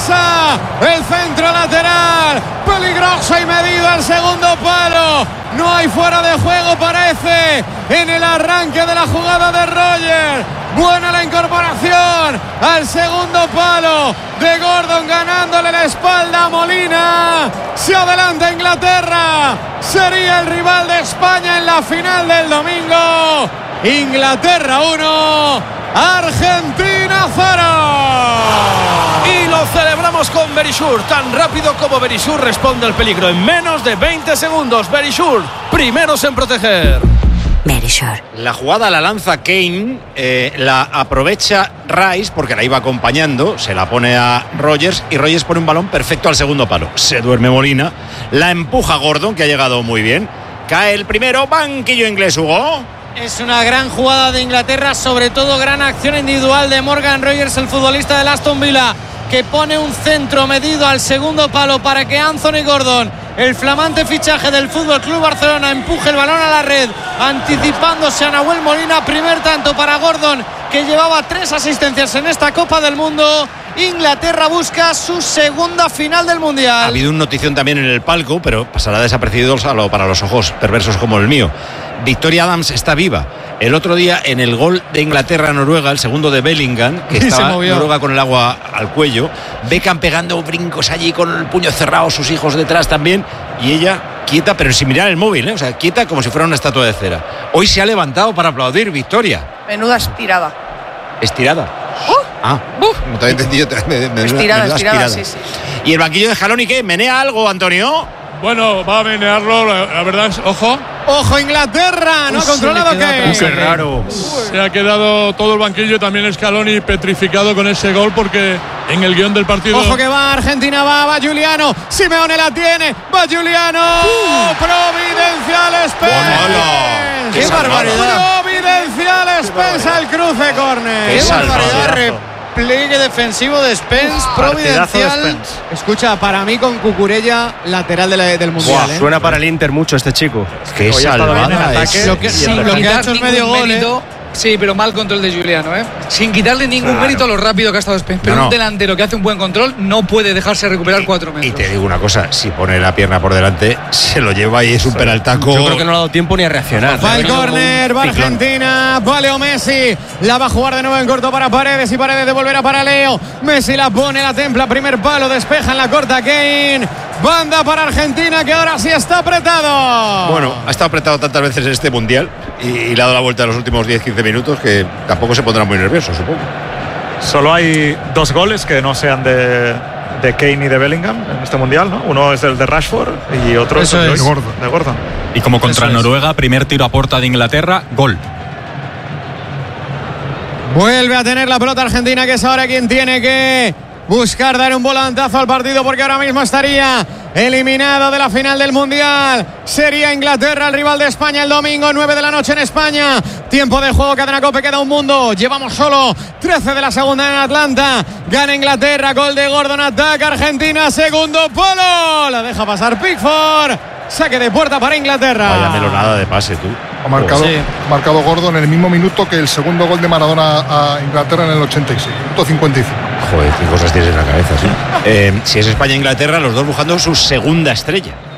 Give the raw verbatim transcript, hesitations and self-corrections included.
Mesa, el centro lateral, peligroso y medido al segundo palo. No hay fuera de juego, parece, en el arranque de la jugada de Roger. Buena la incorporación al segundo palo de Gordon, ganándole la espalda a Molina. Se adelanta Inglaterra, sería el rival de España en la final del domingo. Inglaterra uno, Argentina cero. Y lo celebramos con Verisure. Tan rápido como Verisure responde al peligro en menos de veinte segundos. Verisure, primeros en proteger. Verisure. La jugada la lanza Kane, eh, la aprovecha Rice porque la iba acompañando, se la pone a Rogers y Rogers pone un balón perfecto al segundo palo. Se duerme Molina, la empuja Gordon, que ha llegado muy bien. Cae el primero, banquillo inglés, Hugo. Es una gran jugada de Inglaterra, sobre todo gran acción individual de Morgan Rogers, el futbolista del Aston Villa, que pone un centro medido al segundo palo para que Anthony Gordon, el flamante fichaje del F C Barcelona, empuje el balón a la red, anticipándose a Nahuel Molina. Primer tanto para Gordon, que llevaba tres asistencias en esta Copa del Mundo. Inglaterra busca su segunda final del Mundial. Ha habido una notición también en el palco, pero pasará desapercibido para los ojos perversos como el mío. Victoria Adams está viva. El otro día en el gol de Inglaterra-Noruega, el segundo de Bellingham, que estaba Noruega con el agua al cuello, Beckham pegando brincos allí con el puño cerrado, sus hijos detrás también, y ella quieta, pero sin mirar el móvil, ¿eh? O sea, quieta como si fuera una estatua de cera. Hoy se ha levantado para aplaudir Victoria. Menuda estirada. ¿Estirada? Uh, ah, uh. no te había entendido. Me, me, estirada, me, estirada, sí, sí. ¿Y el banquillo de Scaloni qué? ¿Menea algo, Antonio? Bueno, va a menearlo, la, la verdad es, ojo. Ojo Inglaterra, no ha controlado que. Qué raro. Se ha quedado todo el banquillo, también Scaloni petrificado con ese gol porque en el guión del partido. Ojo que va Argentina, va, va Giuliano, Simeone la tiene, va Giuliano. Uh. Providencial Spence. ¡Qué barbaridad! Providencial Spence al cruce córner. ¡Qué barbaridad! Pliegue defensivo de Spence, providencial. De Spence. Escucha, para mí con Cucurella, lateral de la, del Mundial. Wow, ¿eh? Suena para el Inter mucho este chico. Es que es salvada. Es lo que, sí, lo que ha hecho es medio gol. ¿eh? Sí, pero mal control de Giuliano, ¿eh? Sin quitarle ningún Claro. mérito a lo rápido que ha estado Spence. Pero No, no. un delantero que hace un buen control no puede dejarse recuperar Y- cuatro metros. Y te digo una cosa, si pone la pierna por delante, se lo lleva y es un penaltaco. Yo creo que no le ha dado tiempo ni a reaccionar. Va el Como un córner, va ciclón. Argentina, va Leo Messi, la va a jugar de nuevo en corto para Paredes y Paredes devolverá para Leo. Messi la pone, la templa, primer palo, despeja en la corta Kane. Banda para Argentina, que ahora sí está apretado. Bueno, ha estado apretado tantas veces en este mundial y, y le ha dado la vuelta en los últimos diez quince minutos que tampoco se pondrá muy nervioso, supongo. Solo hay dos goles que no sean de, de Kane y de Bellingham en este mundial, ¿no? Uno es el de Rashford y otro Eso es el es. de Gordon. De Gordon. Y como contra Eso es. Noruega, primer tiro a puerta de Inglaterra, gol. Vuelve a tener la pelota Argentina, que es ahora quien tiene que buscar dar un volantazo al partido, porque ahora mismo estaría eliminado de la final del Mundial. Sería Inglaterra el rival de España el domingo, nueve de la noche en España. Tiempo de juego, Cadena Cope, queda un mundo. Llevamos solo trece de la segunda en Atlanta. Gana Inglaterra, gol de Gordon, ataca Argentina, segundo palo. La deja pasar Pickford. Saque de puerta para Inglaterra. Vaya melonada de pase, tú. Ha marcado, Sí. ha marcado Gordon en el mismo minuto que el segundo gol de Maradona a Inglaterra en el ochenta y seis, minuto cincuenta y cinco. Joder, qué cosas tienes en la cabeza, sí. Eh, si es España-Inglaterra, los dos buscando su segunda estrella.